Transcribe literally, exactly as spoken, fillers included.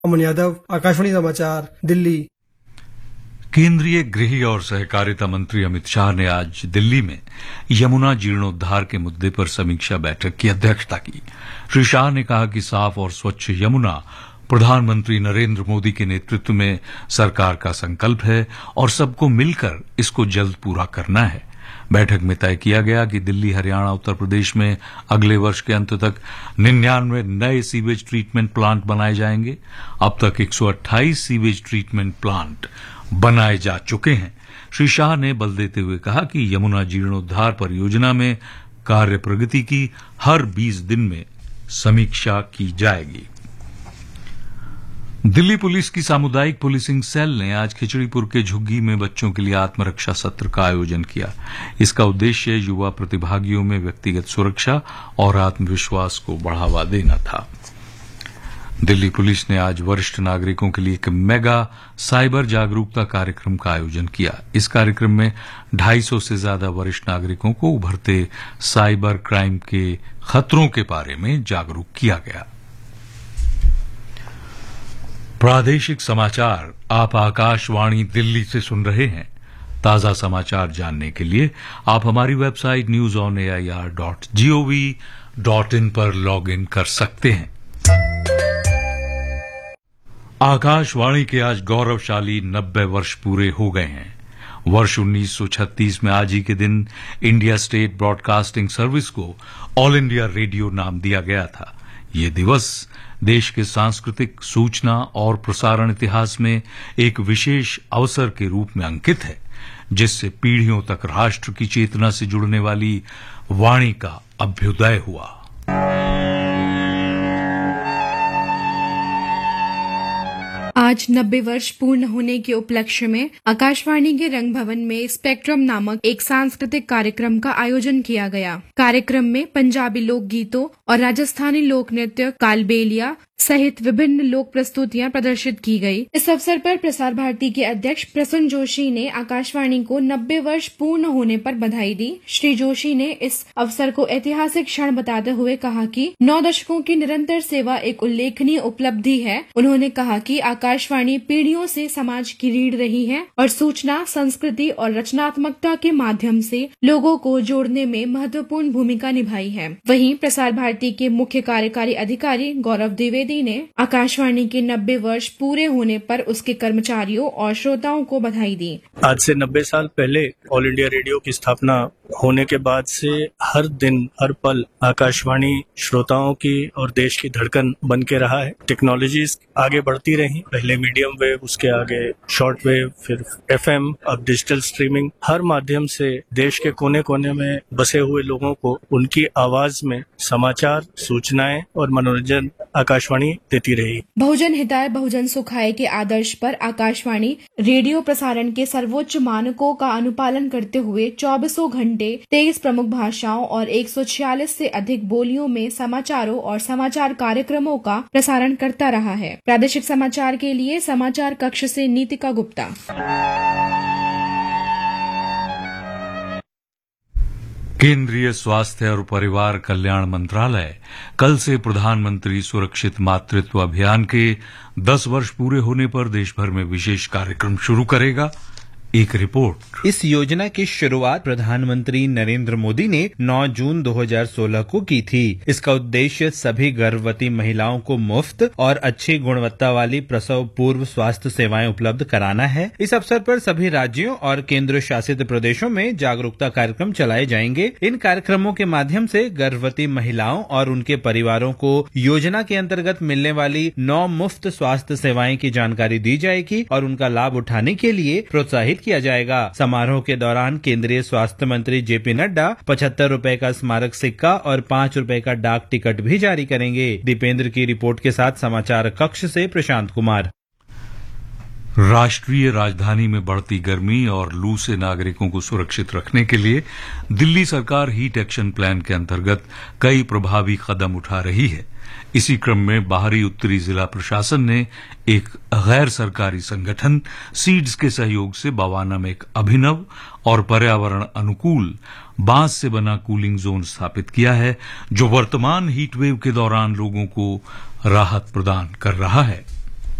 अमन यादव, आकाशवाणी समाचार, दिल्ली। केंद्रीय गृह और सहकारिता मंत्री अमित शाह ने आज दिल्ली में यमुना जीर्णोद्धार के मुद्दे पर समीक्षा बैठक की अध्यक्षता की। श्री शाह ने कहा कि साफ और स्वच्छ यमुना प्रधानमंत्री नरेंद्र मोदी के नेतृत्व में सरकार का संकल्प है और सबको मिलकर इसको जल्द पूरा करना है। बैठक में तय किया गया कि दिल्ली, हरियाणा, उत्तर प्रदेश में अगले वर्ष के अंत तक निन्यानवे नए सीवेज ट्रीटमेंट प्लांट बनाए जाएंगे। अब तक एक सौ अट्ठाईस सीवेज ट्रीटमेंट प्लांट बनाए जा चुके हैं। श्री शाह ने बल देते हुए कहा कि यमुना जीर्णोद्धार परियोजना में कार्य प्रगति की हर बीस दिन में समीक्षा की जाएगी। दिल्ली पुलिस की सामुदायिक पुलिसिंग सेल ने आज खिचड़ीपुर के झुग्गी में बच्चों के लिए आत्मरक्षा सत्र का आयोजन किया। इसका उद्देश्य युवा प्रतिभागियों में व्यक्तिगत सुरक्षा और आत्मविश्वास को बढ़ावा देना था। दिल्ली पुलिस ने आज वरिष्ठ नागरिकों के लिए एक मेगा साइबर जागरूकता कार्यक्रम का आयोजन किया। इस कार्यक्रम में ढाई सौ से ज्यादा वरिष्ठ नागरिकों को उभरते साइबर क्राइम के खतरों के बारे में जागरूक किया गया। प्रादेशिक समाचार आप आकाशवाणी दिल्ली से सुन रहे हैं। ताजा समाचार जानने के लिए आप हमारी website news on A I R dot gov dot in पर लॉग इन कर सकते हैं। आकाशवाणी के आज गौरवशाली नब्बे वर्ष पूरे हो गए हैं। वर्ष उन्नीस सौ छत्तीस में आज ही के दिन इंडिया स्टेट ब्रॉडकास्टिंग सर्विस को ऑल इंडिया रेडियो नाम दिया गया था। ये दिवस देश के सांस्कृतिक, सूचना और प्रसारण इतिहास में एक विशेष अवसर के रूप में अंकित है, जिससे पीढ़ियों तक राष्ट्र की चेतना से जुड़ने वाली वाणी का अभ्युदय हुआ। आज नब्बे वर्ष पूर्ण होने के उपलक्ष्य में आकाशवाणी के रंग भवन में स्पेक्ट्रम नामक एक सांस्कृतिक कार्यक्रम का आयोजन किया गया। कार्यक्रम में पंजाबी लोक गीतों और राजस्थानी लोक नृत्य, कालबेलिया सहित विभिन्न लोक प्रस्तुतियां प्रदर्शित की गई। इस अवसर पर प्रसार भारती के अध्यक्ष प्रसून जोशी ने आकाशवाणी को नब्बे वर्ष पूर्ण होने पर बधाई दी। श्री जोशी ने इस अवसर को ऐतिहासिक क्षण बताते हुए कहा कि नौ दशकों की निरंतर सेवा एक उल्लेखनीय उपलब्धि है। उन्होंने कहा कि आकाशवाणी पीढ़ियों से समाज की रीढ़ रही है और सूचना, संस्कृति और रचनात्मकता के माध्यम से लोगों को जोड़ने में महत्वपूर्ण भूमिका निभाई है। वहीं प्रसार भारती के मुख्य कार्यकारी अधिकारी गौरव द्विवेदी ने आकाशवाणी के नब्बे वर्ष पूरे होने पर उसके कर्मचारियों और श्रोताओं को बधाई दी। आज से नब्बे साल पहले ऑल इंडिया रेडियो की स्थापना होने के बाद से हर दिन, हर पल आकाशवाणी श्रोताओं की और देश की धड़कन बन के रहा है। टेक्नोलॉजीज आगे बढ़ती रही, पहले मीडियम वेव, उसके आगे शॉर्ट वेव, फिर एफएम, अब डिजिटल स्ट्रीमिंग। हर माध्यम से देश के कोने कोने में बसे हुए लोगों को उनकी आवाज में समाचार, सूचनाएं और मनोरंजन आकाशवाणी देती रही। बहुजन हिताय बहुजन सुखाय के आदर्श पर आकाशवाणी रेडियो प्रसारण के सर्वोच्च मानकों का अनुपालन करते हुए चौबीसों घंटे तेईस प्रमुख भाषाओं और एक सौ छियालीस से अधिक बोलियों में समाचारों और समाचार कार्यक्रमों का प्रसारण करता रहा है। प्रादेशिक समाचार के लिए समाचार कक्ष से नीतिका गुप्ता। केंद्रीय स्वास्थ्य और परिवार कल्याण मंत्रालय कल से प्रधानमंत्री सुरक्षित मातृत्व अभियान के दस वर्ष पूरे होने पर देश भर में विशेष कार्यक्रम शुरू करेगा। एक रिपोर्ट। इस योजना की शुरुआत प्रधानमंत्री नरेंद्र मोदी ने नौ जून दो हज़ार सोलह को की थी। इसका उद्देश्य सभी गर्भवती महिलाओं को मुफ्त और अच्छी गुणवत्ता वाली प्रसव पूर्व स्वास्थ्य सेवाएं उपलब्ध कराना है। इस अवसर पर सभी राज्यों और केंद्र शासित प्रदेशों में जागरूकता कार्यक्रम चलाए जाएंगे। इन कार्यक्रमों के माध्यम से गर्भवती महिलाओं और उनके परिवारों को योजना के अंतर्गत मिलने वाली नौ मुफ्त स्वास्थ्य सेवाएं की जानकारी दी जाएगी और उनका लाभ उठाने के लिए प्रोत्साहित किया जाएगा। समारोह के दौरान केंद्रीय स्वास्थ्य मंत्री जेपी नड्डा पचहत्तर रुपए का स्मारक सिक्का और पांच रुपए का डाक टिकट भी जारी करेंगे। दीपेंद्र की रिपोर्ट के साथ समाचार कक्ष से प्रशांत कुमार। राष्ट्रीय राजधानी में बढ़ती गर्मी और लू से नागरिकों को सुरक्षित रखने के लिए दिल्ली सरकार हीट एक्शन प्लान के अंतर्गत कई प्रभावी कदम उठा रही है। इसी क्रम में बाहरी उत्तरी जिला प्रशासन ने एक गैर सरकारी संगठन सीड्स के सहयोग से बवाना में एक अभिनव और पर्यावरण अनुकूल बांस से बना कूलिंग जोन स्थापित किया है, जो वर्तमान हीट वेव के दौरान लोगों को राहत प्रदान कर रहा है।